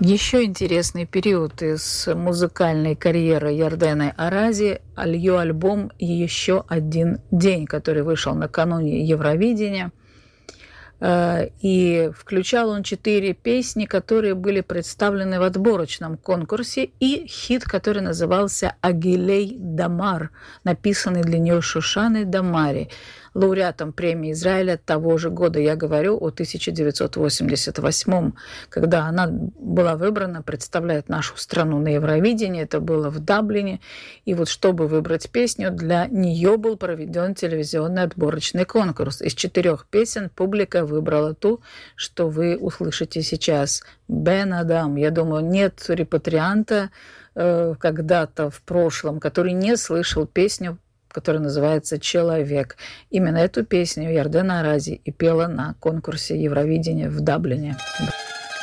Еще интересный период из музыкальной карьеры Ярдена Арази – ее альбом «Еще один день», который вышел накануне Евровидения. И включал он 4 песни, которые были представлены в отборочном конкурсе, и хит, который назывался «Агилей Дамар», написанный для нее Шушаной Дамари, лауреатом премии Израиля того же года. Я говорю о 1988, когда она была выбрана представлять нашу страну на Евровидении. Это было в Даблине. И вот чтобы выбрать песню, для нее был проведен телевизионный отборочный конкурс. Из 4 песен публика выбрала ту, что вы услышите сейчас. «Бен Адам». Я думаю, нет репатрианта когда-то в прошлом, который не слышал песню, которая называется «Человек». Именно эту песню Ярдена Арази и пела на конкурсе Евровидения в Даблине.